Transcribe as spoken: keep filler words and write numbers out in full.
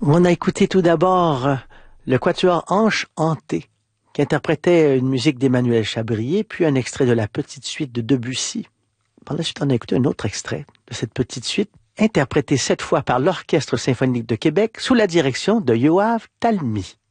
On a écouté tout d'abord le quatuor Hanche hantée, qui interprétait une musique d'Emmanuel Chabrier, puis un extrait de la petite suite de Debussy. Par la suite, on a écouté un autre extrait de cette petite suite, interprété cette fois par l'Orchestre symphonique de Québec, sous la direction de Yoav Talmy.